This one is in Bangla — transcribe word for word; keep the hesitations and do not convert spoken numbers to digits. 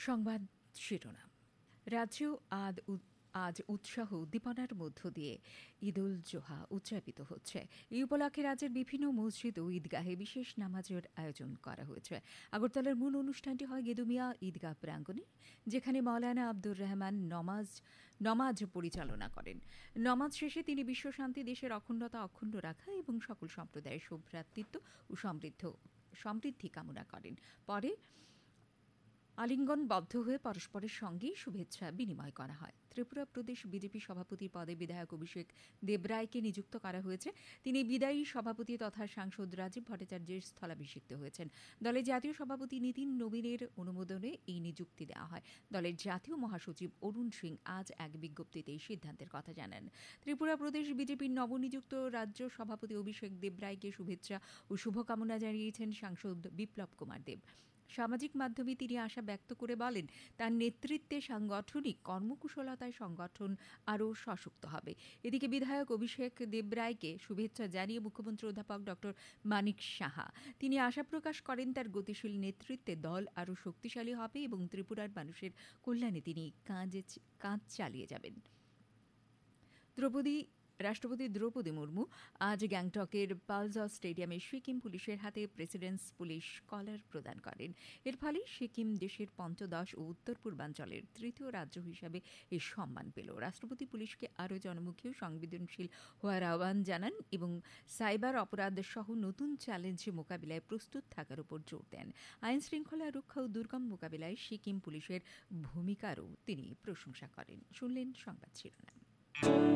সংবাদ শিরোনাম। রাজ্যে আজ আজ উৎসাহ উদ্দীপনার মধ্য দিয়ে ঈদুল জোহা উদযাপিত হচ্ছে। এই উপলক্ষে রাজ্যের বিভিন্ন মসজিদ ও ঈদগাহে বিশেষ নামাজের আয়োজন করা হয়েছে। আগরতলার মূল অনুষ্ঠানটি হয় গেদুমিয়া ঈদগাহ প্রাঙ্গণে, যেখানে মাওলানা আব্দুর রহমান নমাজ নমাজ পরিচালনা করেন। নমাজ শেষে তিনি বিশ্বশান্তি, দেশের অখণ্ডতা অক্ষুণ্ণ রাখা এবং সকল সম্প্রদায়ের সৌভ্রাতৃত্ব ও সমৃদ্ধ সমৃদ্ধি কামনা করেন। পরে আলিঙ্গনবদ্ধ হয়ে পরস্পরের সঙ্গে শুভেচ্ছা বিনিময় করা হয়। ত্রিপুরা প্রদেশ বিজেপি সভাপতির পদে বিধায়ক অভিষেক দেবরায়কে নিযুক্ত করা হয়েছে। তিনি বিদায়ী সভাপতি তথা সাংসদ রাজীব ভট্টাচার্যের স্থলাভিষিক্ত হয়েছেন। দলের জাতীয় সভাপতি নীতিন নবীনের অনুমোদনে এই নিযুক্তি দেওয়া হয়। দলের জাতীয় মহাসচিব অরুণ সিং আজ এক বিজ্ঞপ্তিতে এই সিদ্ধান্তের কথা জানান। ত্রিপুরা প্রদেশ বিজেপির নবনিযুক্ত রাজ্য সভাপতি অভিষেক দেবরায়কে শুভেচ্ছা ও শুভকামনা জানিয়েছেন সাংসদ বিপ্লব কুমার দেব। সামাজিক মাধ্যমে তিনি আশা ব্যক্ত করে বলেন, তার নেতৃত্বে সাংগঠনিক কর্মকুশলতায় সংগঠন আরও সশক্ত হবে। এদিকে বিধায়ক অভিষেক দেবরায়কে শুভেচ্ছা জানিয়ে মুখ্যমন্ত্রী অধ্যাপক ডক্টর মানিক সাহা তিনি আশা প্রকাশ করেন, তার গতিশীল নেতৃত্বে দল আরও শক্তিশালী হবে এবং ত্রিপুরার মানুষের কল্যাণে তিনি কাজ কাজ চালিয়ে যাবেন। দ্রৌপদী রাষ্ট্রপতি দ্রৌপদী মুর্মু আজ গ্যাংটকের পালজর স্টেডিয়ামে সিকিম পুলিশের হাতে প্রেসিডেন্টস পুলিশ কলার প্রদান করেন। এর ফলে সিকিম দেশের পঞ্চদশ ও উত্তর পূর্বাঞ্চলের তৃতীয় রাজ্য হিসাবে এই সম্মান পেল। রাষ্ট্রপতি পুলিশকে আরও জনমুখী ও সংবেদনশীল হওয়ার আহ্বান জানান এবং সাইবার অপরাধ সহ নতুন চ্যালেঞ্জ মোকাবিলায় প্রস্তুত থাকার উপর জোর দেন। আইন শৃঙ্খলা রক্ষা ও দুর্গম মোকাবিলায় সিকিম পুলিশের ভূমিকারও তিনি প্রশংসা করেন। শুনলেন সংবাদ শিরোনাম।